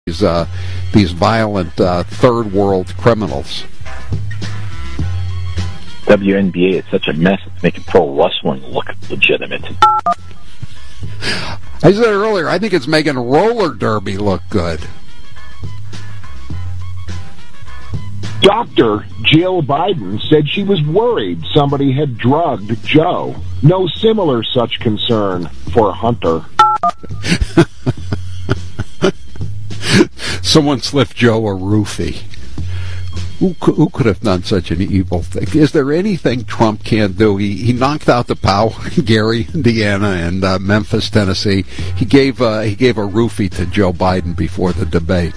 these violent third world criminals. WNBA is such a mess, it's making pro wrestling look legitimate. I said earlier, I think it's making roller derby look good. Dr. Jill Biden said she was worried somebody had drugged Joe. No similar such concern for Hunter. Someone slipped Joe a roofie. Who could have done such an evil thing? Is there anything Trump can't do? He knocked out the Powell, Gary, Indiana, and Memphis, Tennessee. He gave a roofie to Joe Biden before the debate.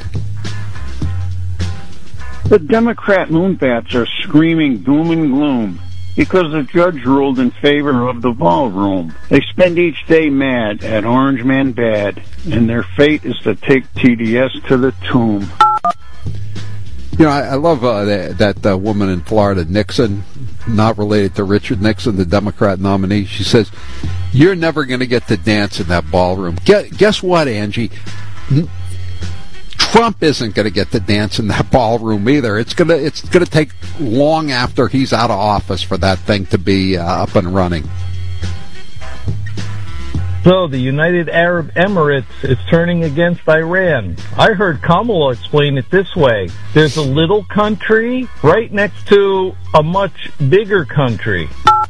The Democrat moonbats are screaming doom and gloom because the judge ruled in favor of the ballroom. They spend each day mad at Orange Man Bad, and their fate is to take TDS to the tomb. You know, I love that woman in Florida, Nixon, not related to Richard Nixon, the Democrat nominee. She says, "You're never going to get to dance in that ballroom." Guess what, Angie? Trump isn't going to get to dance in that ballroom either. It's going to take long after he's out of office for that thing to be up and running. So the United Arab Emirates is turning against Iran. I heard Kamala explain it this way. There's a little country right next to a much bigger country.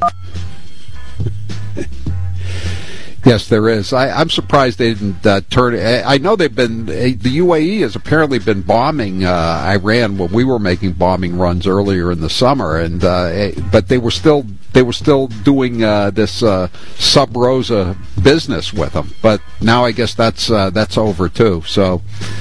Yes, there is. I'm surprised they didn't turn. I know the UAE has apparently been bombing Iran when we were making bombing runs earlier in the summer, and but they were still doing this sub rosa business with them. But now I guess that's over too. So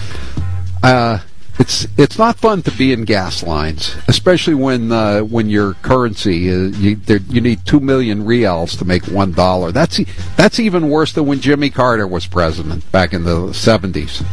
it's not fun to be in gas lines, especially when your currency you need 2 million rials to make $1. That's even worse than when Jimmy Carter was president back in the 70s.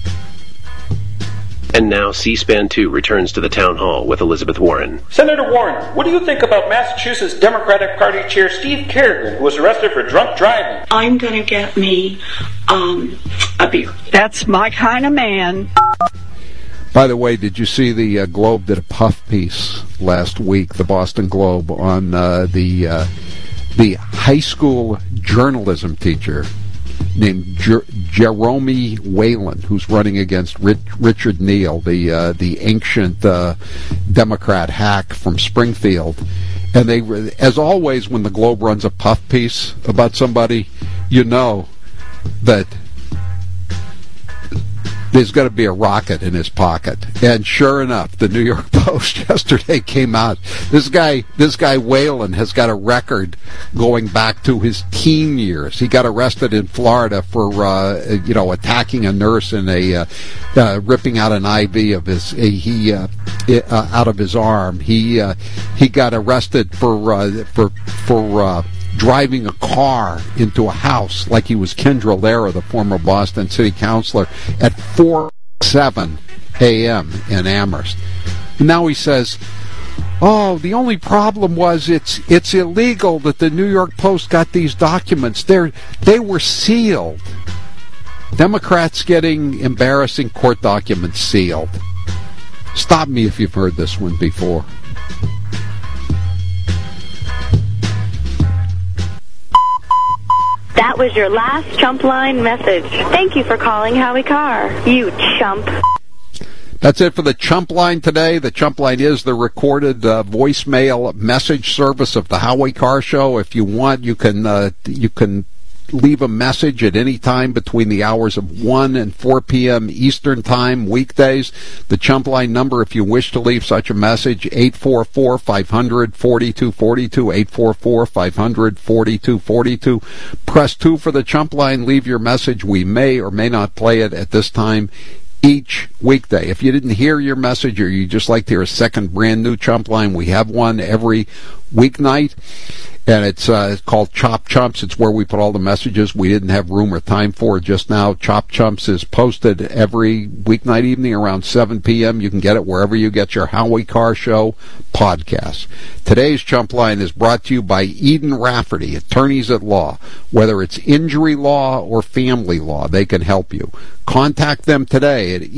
And now C-SPAN 2 returns to the town hall with Elizabeth Warren. Senator Warren, what do you think about Massachusetts Democratic Party Chair Steve Kerrigan, who was arrested for drunk driving? I'm going to get me a beer. That's my kind of man. By the way, did you see the Globe did a puff piece last week, the Boston Globe, on the high school journalism teacher named Jerome Whalen, who's running against Richard Neal, the ancient Democrat hack from Springfield. And they, as always, when the Globe runs a puff piece about somebody, you know that there's got to be a rocket in his pocket. And sure enough, the New York Post yesterday came out. This guy Whalen has got a record going back to his teen years. He got arrested in Florida for attacking a nurse and ripping out an IV of his out of his arm. He got arrested for driving a car into a house like he was Kendra Lara, the former Boston city councilor, at 4:07 a.m. in Amherst. And now he says, "Oh, the only problem was it's illegal that the New York Post got these documents. They were sealed." Democrats getting embarrassing court documents sealed. Stop me if you've heard this one before. That was your last Chump Line message. Thank you for calling Howie Carr, you chump. That's it for the Chump Line today. The Chump Line is the recorded voicemail message service of the Howie Carr Show. If you want, you can leave a message at any time between the hours of 1 and 4 p.m. Eastern Time, weekdays. The Chump Line number, if you wish to leave such a message, 844-500-4242, 844-500-4242. Press 2 for the Chump Line. Leave your message. We may or may not play it at this time each weekday. If you didn't hear your message or you just like to hear a second brand new Chump Line, we have one every weeknight. And it's called Chop Chumps. It's where we put all the messages we didn't have room or time for just now. Chop Chumps is posted every weeknight evening around 7 p.m. You can get it wherever you get your Howie Carr Show podcasts. Today's Chump Line is brought to you by Eden Rafferty, attorneys at law. Whether it's injury law or family law, they can help you. Contact them today at